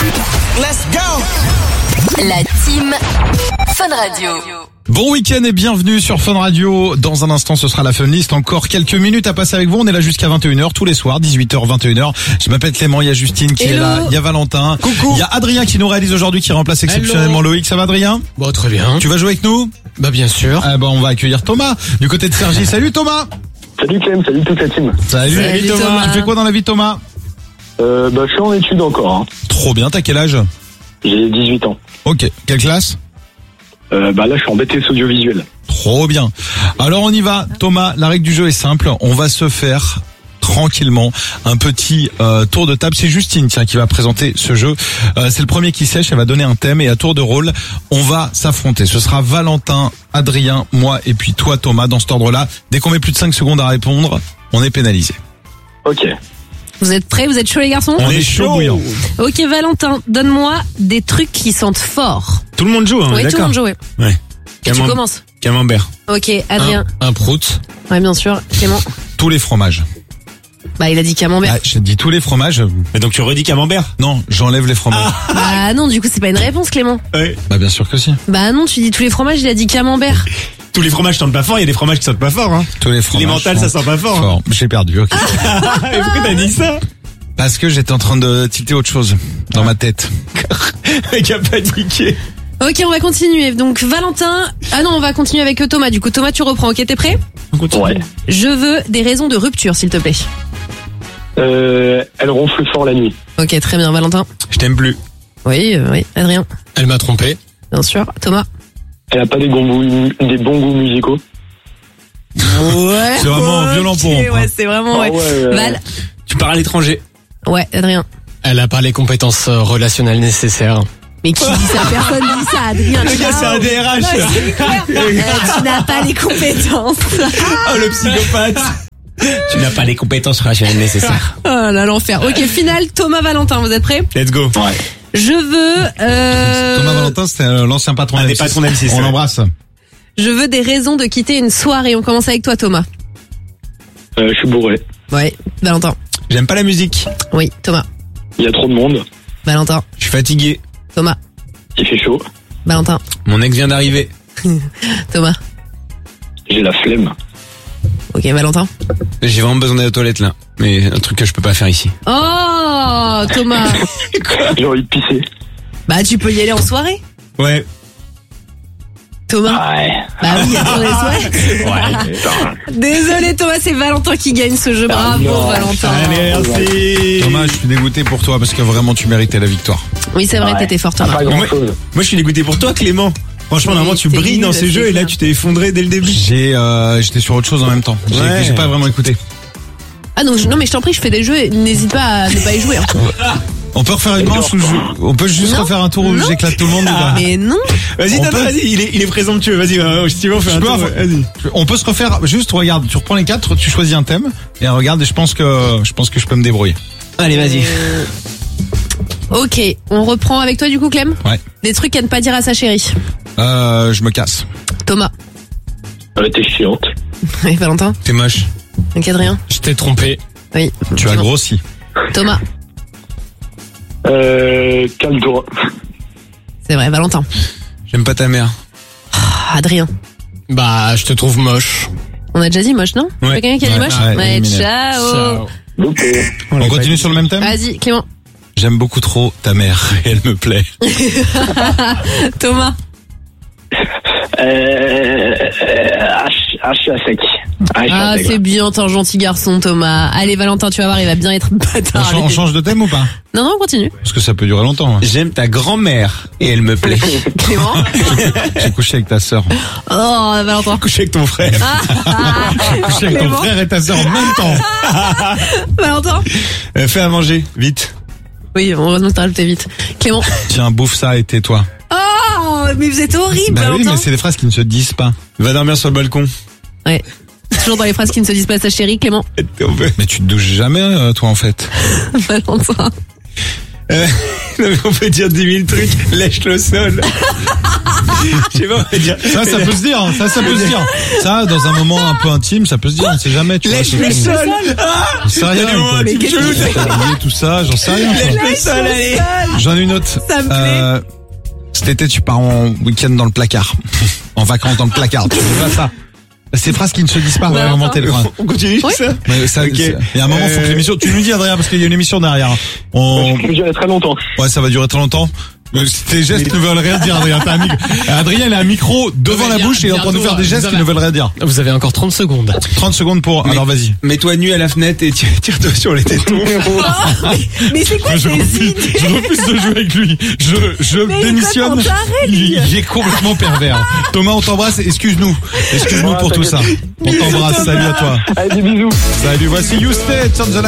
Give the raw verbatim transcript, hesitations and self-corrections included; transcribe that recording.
Let's go. La team Fun Radio. Bon week-end et bienvenue sur Fun Radio. Dans un instant, ce sera la Fun List. Encore quelques minutes à passer avec vous. On est là jusqu'à vingt et une heures tous les soirs, dix-huit heures, vingt et une heures. Je m'appelle Clément, il y a Justine qui Hello. est là, il y a Valentin. Coucou. Il y a Adrien qui nous réalise aujourd'hui, qui remplace exceptionnellement Hello. Loïc. Ça va Adrien? Bon, très bien. Tu vas jouer avec nous? Bah, bien sûr. Ah bah, on va accueillir Thomas du côté de Cergy. Salut Thomas. Salut Clem, salut toute la team. Salut, Salut, Thomas. Thomas. Tu fais quoi dans la vie Thomas? Euh, bah, je suis en études encore. Hein. Trop bien, t'as quel âge? J'ai dix-huit ans. Ok, quelle classe? Euh, bah là, je suis en B T S audiovisuel. Trop bien. Alors on y va. Thomas, la règle du jeu est simple. On va se faire tranquillement un petit euh, tour de table. C'est Justine tiens qui va présenter ce jeu. Euh, c'est le premier qui sèche. Elle va donner un thème et à tour de rôle, on va s'affronter. Ce sera Valentin, Adrien, moi et puis toi Thomas dans cet ordre-là. Dès qu'on met plus de cinq secondes à répondre, on est pénalisé. Ok. Vous êtes prêts? Vous êtes chaud les garçons? On est chaud bouillant. Ok Valentin, donne-moi des trucs qui sentent fort. Tout le monde joue, hein, Oui, tout le d'accord. monde joue, ouais. Ouais. Et tu Camembert. commences. Camembert. Ok, Adrien. Un, un prout. Ouais, bien sûr. Clément. Tous les fromages. Bah, il a dit camembert. Ah, j'ai dit tous les fromages. Mais donc tu redis camembert? Non, j'enlève les fromages. Bah non, du coup, c'est pas une réponse, Clément. Ouais. Bah bien sûr que si. Bah non, tu dis tous les fromages, il a dit camembert. Tous les fromages sentent pas fort, il y a des fromages qui sentent pas fort, hein. Tous les fromages. Les mentales, sont ça sent pas fort, hein. forts. J'ai perdu. Ok. Mais pourquoi t'as dit ça? Parce que j'étais en train de tilter autre chose dans ma tête. Le mec a paniqué. Ok, on va continuer. Donc, Valentin. Ah non, on va continuer avec Thomas. Du coup, Thomas, tu reprends. Ok, t'es prêt? On continue. Ouais. Je veux des raisons de rupture, s'il te plaît. Euh, elle ronfle fort la nuit. Ok, très bien, Valentin. Je t'aime plus. Oui, euh, oui. Adrien. Elle m'a trompé. Bien sûr. Thomas. Elle a pas des, bons goûts, des bons goûts musicaux. Ouais. C'est vraiment violent pour rompre, hein. Ouais, c'est vraiment, ouais. Ah ouais, euh, Val. Tu pars à l'étranger. Ouais, Adrien. Elle a pas les compétences euh, relationnelles nécessaires. Mais qui dit ça? Personne dit ça, Adrien. Le gars, c'est un D R H. Ouais, c'est clair. Eh, tu n'as pas les compétences. Oh, le psychopathe. Tu n'as pas les compétences relationnelles nécessaires. Oh là, l'enfer. Ok, finale, Thomas Valentin, vous êtes prêts? Let's go. Ouais. Je veux, euh, Thomas Valentin, c'était euh, l'ancien patron Un de des M six. patrons de M six, On ouais. l'embrasse. je veux des raisons de quitter une soirée. On commence avec toi, Thomas. Euh, je suis bourré. Ouais, Valentin. J'aime pas la musique. Oui, Thomas. Il y a trop de monde. Valentin. Je suis fatigué. Thomas. Il fait chaud. Valentin. Mon ex vient d'arriver. Thomas. J'ai la flemme. Ok, Valentin. J'ai vraiment besoin d'aller aux toilettes là. Mais un truc que je peux pas faire ici. Oh, Thomas. J'ai envie de pisser. Bah, tu peux y aller en soirée. Ouais. Thomas. Ouais. Bah oui, il y a toujours des soirées. Ouais. Putain. Désolé, Thomas, c'est Valentin qui gagne ce jeu. Bravo, non. Valentin. Allez, merci. Thomas, je suis dégoûté pour toi parce que vraiment tu méritais la victoire. Oui, c'est vrai, Ouais. t'étais fort, Ah, Thomas. pas grand chose. Moi, je suis dégoûté pour toi, Clément. Franchement, Oui, normalement, tu t'es brilles nul, dans ces c'est jeux et là, clair. tu t'es effondré dès le début. J'ai, euh, j'étais sur autre chose en même temps. J'ai, Ouais. j'ai pas vraiment écouté. Ah non, je- non, mais je t'en prie, je fais des jeux et n'hésite pas à ne pas y jouer. hein. On peut refaire une manche où je, on peut juste Non. refaire un tour où Non. j'écate tout le monde ou pas? Mais non. Vas-y, On non, peut- non, vas-y, il est, il est présomptueux. Vas-y, euh, si tu veux, on fait Je un peux tour. avoir- Vas-y. On peut se refaire, juste regarde, tu reprends les quatre, tu choisis un thème, et regarde, et je pense que, je pense que je peux me débrouiller. Allez, vas-y. Euh, Ok, on reprend avec toi du coup, Clem. Ouais. Des trucs à ne pas dire à sa chérie. Euh, je me casse. Thomas. Elle était chiante. Oui, Valentin. T'es moche. Ok, Adrien. Je t'ai trompé. Oui. Tu as C'est bon. grossi. Thomas. Euh, calme-toi. C'est vrai, Valentin. J'aime pas ta mère. Ah, Adrien. Bah, je te trouve moche. On a déjà dit moche, non? Ouais. Y'a quelqu'un qui a dit Ouais, moche? ouais, Ouais, éliminé. ciao. Ok. On continue sur le même thème? Vas-y, Clément. J'aime beaucoup trop ta mère, et elle me plaît. Thomas. Euh, euh, H, H à sec. H Ah, à sec. c'est bien, t'es un gentil garçon, Thomas. Allez, Valentin, tu vas voir, il va bien être On, bâtard. cha- on change de thème ou pas? Non, non, on continue. Parce que ça peut durer longtemps. hein. J'aime ta grand-mère et elle me plaît. Clément. J'ai couché avec ta sœur. Oh, Valentin. Coucher avec ton frère. J'ai couché avec ton Clément. frère et ta sœur en même temps. Valentin. Euh, fais à manger, vite. Oui, heureusement que t'as rajouté vite. Clément. Tiens, bouffe ça et tais-toi. Oh, mais vous êtes horrible, Bah oui, Valentin. mais c'est des phrases qui ne se disent pas. Va dormir sur le balcon. Ouais. Toujours dans les phrases qui ne se disent pas à sa chérie, Clément. Mais tu te douches jamais, euh, toi, en fait. Valentin. Euh, non, mais on peut dire dix mille trucs. Lèche le sol. Je sais pas, on peut dire. Ça, ça peut se dire. Ça, ça peut se dire. Ça, dans un moment un peu intime, ça peut se dire. On sait jamais, tu vois. Lèche c'est le comme- sol. Ah, J'en sais rien. Donnez-moi, quoi. tu me Tu cheloues. t'es habillé, tout ça, j'en sais rien. quoi. Lèche le sol, allez. J'en ai une autre. Ça me plaît. Euh, cet été, tu pars en week-end dans le placard. En vacances dans le placard. Tu fais pas ça. Ces phrases qui ne se disent pas, on va inventer le phrase. On continue Oui. ça Mais ça, Ok. c'est- il y a un moment, faut que Euh, l'émission, tu nous dis Adrien, parce qu'il y a une émission derrière. On, Ça peut durer très longtemps. ouais, ça va durer très longtemps. Euh, Tes gestes ne veulent rien dire, Adrien. T'as un micro. Adrien, il a un micro devant la mais bouche et il est en train de bientôt, faire des vous gestes qui avez- ne veulent rien dire. Vous avez encore trente secondes. trente secondes pour, Mais- alors vas-y. Mets-toi nu à la fenêtre et tire- tire-toi sur les tétons. Mais c'est quoi Je ces refuse, idées? je refuse de jouer avec lui. Je, je Mais démissionne. comment t'arrêtes, Il, il est complètement pervers. Thomas, on t'embrasse. Excuse-nous. Excuse-nous Ouais, pour tout ça. t'inquiète. On t'embrasse. Salut à toi. Allez, des bisous. Salut. Voici You Stay, Turn the